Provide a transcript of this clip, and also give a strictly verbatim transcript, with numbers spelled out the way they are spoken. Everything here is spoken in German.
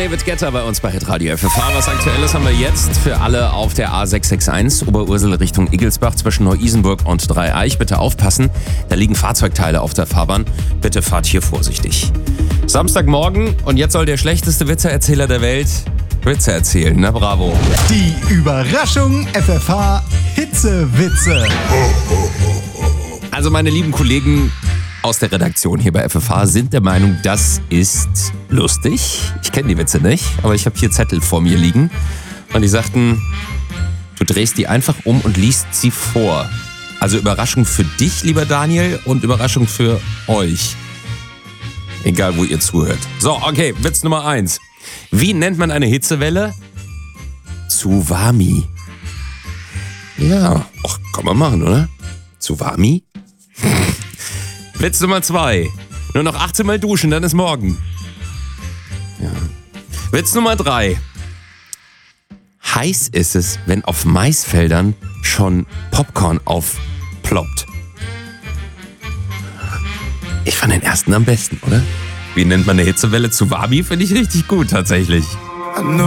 David Guetta bei uns bei Hitradio F F H. Was Aktuelles haben wir jetzt für alle auf der A sechs sechs eins Oberursel Richtung Igelsbach zwischen Neu-Isenburg und Dreieich. Bitte aufpassen, da liegen Fahrzeugteile auf der Fahrbahn. Bitte fahrt hier vorsichtig. Samstagmorgen und jetzt soll der schlechteste Witzeerzähler der Welt Witze erzählen. Na bravo. Die Überraschung F F H Hitzewitze. Also meine lieben Kollegen aus der Redaktion hier bei F F H sind der Meinung, das ist lustig. Ich kenne die Witze nicht, aber ich habe hier Zettel vor mir liegen. Und die sagten, du drehst die einfach um und liest sie vor. Also Überraschung für dich, lieber Daniel, und Überraschung für euch. Egal, wo ihr zuhört. So, okay, Witz Nummer eins. Wie nennt man eine Hitzewelle? Tsuwami. Ja, ach, kann man machen, oder? Tsuwami? Witz Nummer zwei. Nur noch achtzehn Mal duschen, dann ist morgen. Ja. Witz Nummer drei. Heiß ist es, wenn auf Maisfeldern schon Popcorn aufploppt. Ich fand den ersten am besten, oder? Wie nennt man eine Hitzewelle? Tsuwami finde ich richtig gut, tatsächlich.